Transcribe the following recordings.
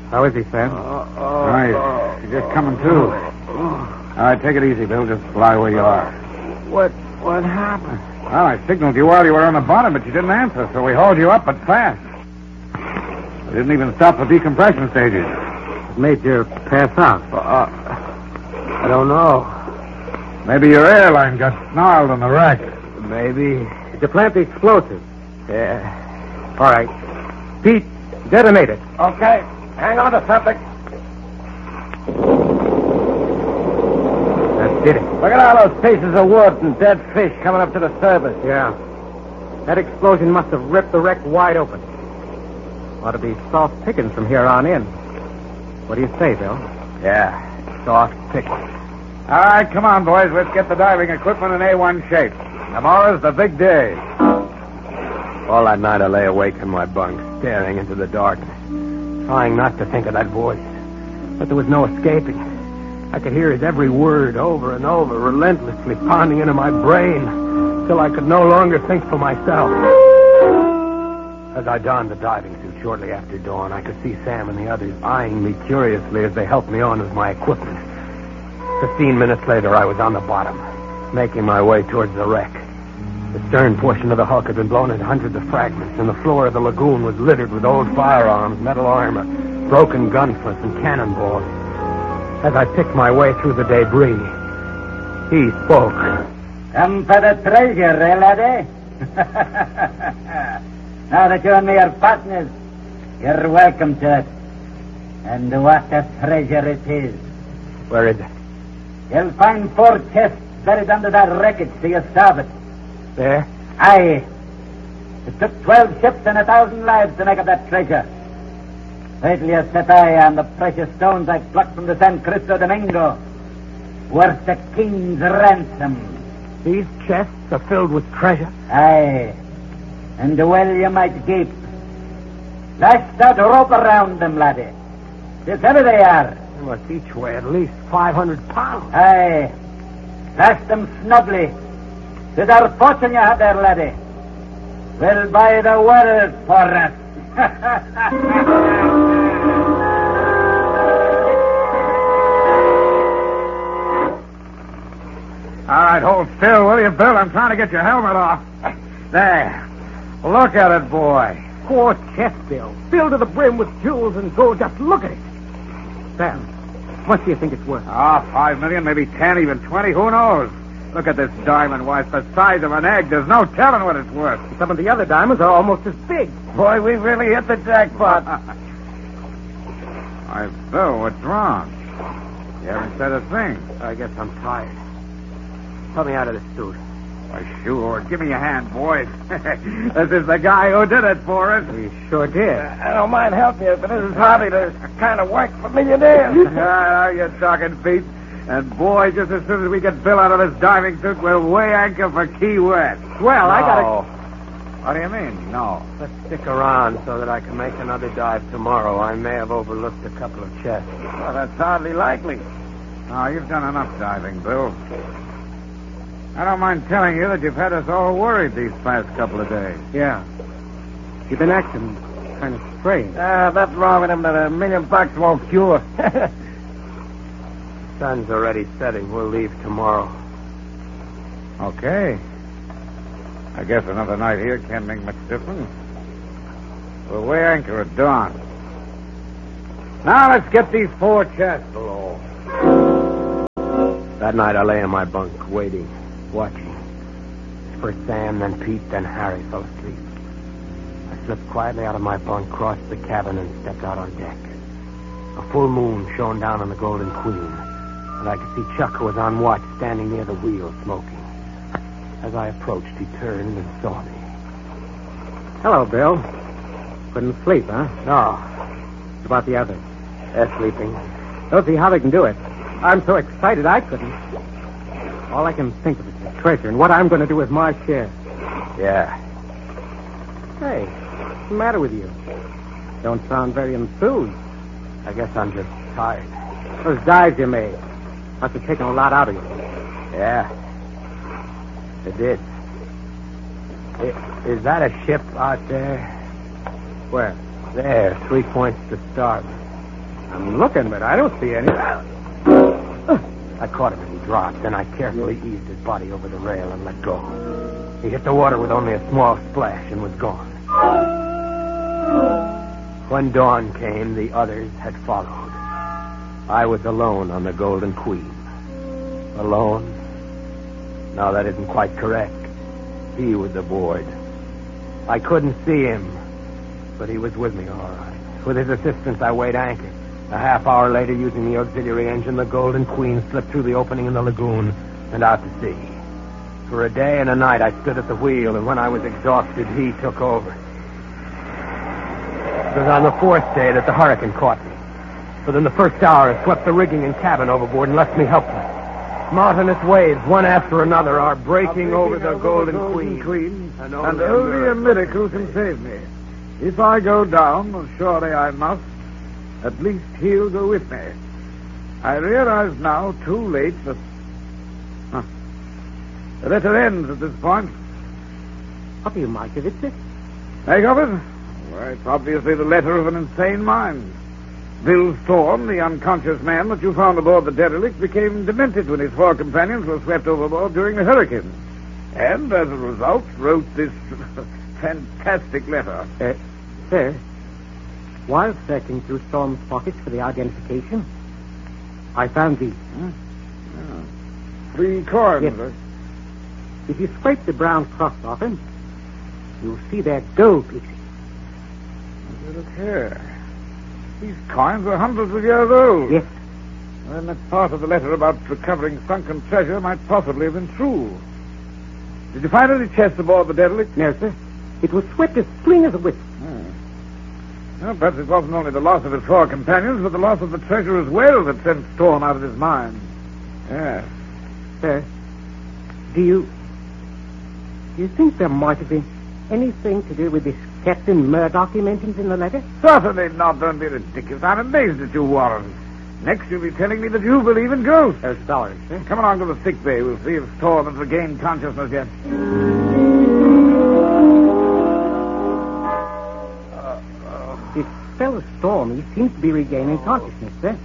How is he, Sam? All right. He's just coming to. All right, take it easy, Bill. Just lie where you are. What happened? Well, I signaled you while you were on the bottom, but you didn't answer, so we hauled you up, but fast. We didn't even stop for decompression stages. It made you pass out. I don't know. Maybe your airline got snarled in the wreck. Maybe. Did you plant the explosive? Yeah. All right. Pete, detonate it. Okay. Hang on to something. That did it. Look at all those pieces of wood and dead fish coming up to the surface. Yeah. That explosion must have ripped the wreck wide open. Ought to be soft pickings from here on in. What do you say, Bill? Yeah. Soft pick. All right, come on, boys. Let's get the diving equipment in A1 shape. Tomorrow's the big day. All that night I lay awake in my bunk, staring into the darkness, trying not to think of that voice. But there was no escaping. I could hear his every word over and over, relentlessly pounding into my brain, till I could no longer think for myself. As I donned the diving suit shortly after dawn, I could see Sam and the others eyeing me curiously as they helped me on with my equipment. 15 minutes later, I was on the bottom, making my way towards the wreck. The stern portion of the hulk had been blown into hundreds of fragments, and the floor of the lagoon was littered with old firearms, metal armor, broken gun fronts, and cannonballs. As I picked my way through the debris, he spoke. Come for the treasure, eh, laddie? Now that you and me are partners, you're welcome to it. And what a treasure it is. Where is it? You'll find 4 chests buried under that wreckage to your starboard. There? Aye. It took 12 ships and 1,000 lives to make up that treasure. Wait till you set eye on the precious stones I plucked from the San Cristo Domingo. Worth a king's ransom. These chests are filled with treasure? Aye. And well you might gape. Lash that rope around them, laddie. This heavy they are. They must each weigh at least 500 pounds. Aye. Lash them snugly. Tis our fortune you have there, laddie. We'll buy the world for us. All right, hold still, will you, Bill? I'm trying to get your helmet off. There. Look at it, boy. 4 chests, Bill. Filled to the brim with jewels and gold. Just look at it. Sam, what do you think it's worth? 5 million, maybe 10, even 20. Who knows? Look at this diamond. Why, it's the size of an egg. There's no telling what it's worth. Some of the other diamonds are almost as big. Boy, we really hit the jackpot. Why, Bill, what's wrong? You haven't said a thing. I guess I'm tired. Put me out of the suit. Why, sure. Give me your hand, boys. This is the guy who did it for us. We sure did. I don't mind helping you, but this is hardly the kind of work for millionaires. Now you're talking, Pete. And, boy, just as soon as we get Bill out of this diving suit, we'll weigh anchor for Key West. Well, I gotta... What do you mean, no? Let's stick around so that I can make another dive tomorrow. I may have overlooked a couple of chests. Well, that's hardly likely. Oh, you've done enough diving, Bill. I don't mind telling you that you've had us all worried these past couple of days. Yeah. You've been acting kind of strange. That's wrong with him that $1 million won't cure. The sun's already setting. We'll leave tomorrow. Okay. I guess another night here can't make much difference. We'll weigh anchor at dawn. Now let's get these 4 chests below. That night I lay in my bunk, waiting, watching. First Sam, then Pete, then Harry fell asleep. I slipped quietly out of my bunk, crossed the cabin, and stepped out on deck. A full moon shone down on the Golden Queen, and I could see Chuck, who was on watch, standing near the wheel, smoking. As I approached, he turned and saw me. Hello, Bill. Couldn't sleep, huh? No, What about the others? they're sleeping. Don't see how they can do it. I'm so excited I couldn't. All I can think of is the treasure and what I'm going to do with my share. Yeah. Hey, what's the matter with you? Don't sound very enthused. I guess I'm just tired. Those dives you made must have taken a lot out of you. Yeah. It did. Is that a ship out there? Where? There, 3 points to starboard. I'm looking, but I don't see any. I caught him as he dropped, then I carefully eased his body over the rail and let go. He hit the water with only a small splash and was gone. When dawn came, the others had followed. I was alone on the Golden Queen. Alone? No, that isn't quite correct. He was aboard. I couldn't see him, but he was with me all right. With his assistance, I weighed anchor. A half hour later, using the auxiliary engine, the Golden Queen slipped through the opening in the lagoon and out to sea. For a day and a night, I stood at the wheel, and when I was exhausted, he took over. It was on the fourth day that the hurricane caught me. Within the first hour, it swept the rigging and cabin overboard and left me helpless. Mountainous waves, one after another, are breaking over the Golden Queen. And only a miracle can save me. If I go down, as surely I must, at least he'll go with me. I realize now, too late, that... The letter ends at this point. What do you make of it, sir? Make of it? Well, it's obviously the letter of an insane mind. Bill Storm, the unconscious man that you found aboard the derelict, became demented when his 4 companions were swept overboard during the hurricane. And, as a result, wrote this fantastic letter. Sir, while searching through Storm's pockets for the identification, I found these. 3 coins. Yes. If you scrape the brown crust off him, you'll see they're gold pieces. Look here. These coins are hundreds of years old. Yes. Then that part of the letter about recovering sunken treasure might possibly have been true. Did you find any chests aboard the derelict? No, sir. It was swept as clean as a whistle. Well, perhaps it wasn't only the loss of his 4 companions, but the loss of the treasure as well that sent Storm out of his mind. Yes. Sir, do you think there might have been anything to do with this Captain Murdoch he mentions in the letter? Certainly not. Don't be ridiculous. I'm amazed at you, Warren. Next, you'll be telling me that you believe in ghosts. Those dollars, sir. Come along to the sick bay. We'll see if Storm has regained consciousness yet. This fellow Storm, he seems to be regaining consciousness, sir.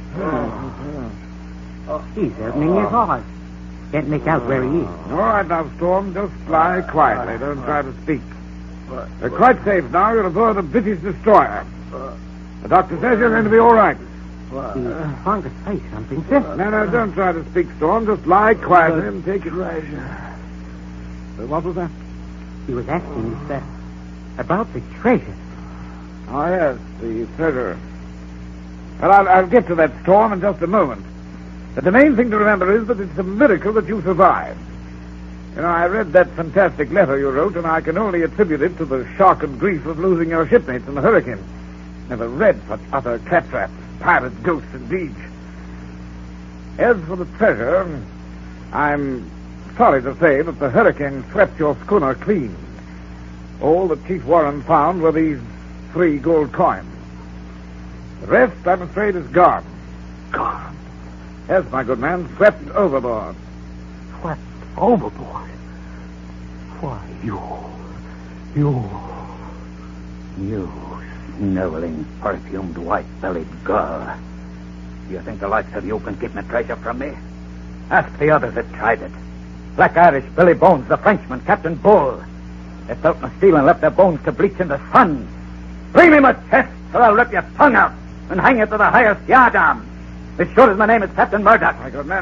He's opening his eyes. Can't make out where he is. All right now, Storm. Just lie quietly. Don't try to speak. You're quite safe now. You're aboard a British destroyer. The doctor says you're going to be all right. He's trying to say something, sir. No, don't try to speak, Storm. Just lie quietly and take it. What was that? He was asking us about the treasure. Oh, yes, the treasure. Well, I'll get to that, Storm, in just a moment. But the main thing to remember is that it's a miracle that you survived. You know, I read that fantastic letter you wrote, and I can only attribute it to the shock and grief of losing your shipmates in the hurricane. Never read such utter claptrap. Pirate ghosts, indeed. As for the treasure, I'm sorry to say that the hurricane swept your schooner clean. All that Chief Warren found were these 3 gold coins. The rest, I'm afraid, is gone. Gone? Yes, my good man, swept overboard. Swept overboard? Why, you sniveling, perfumed, white-bellied girl. Do you think the likes of you can keep my treasure from me? Ask the others that tried it. Black Irish, Billy Bones, the Frenchman, Captain Bull. They felt my steel and left their bones to bleach in the sun. Bring me my chest, or I'll rip your tongue out and hang it to the highest yardarm. As sure as my name is Captain Murdoch. My good man,